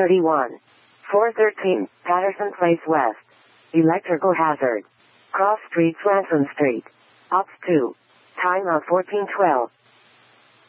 31. 413, Patterson Place West. Electrical hazard. Cross Street, Swanson Street. Ops 2. Time of 1412.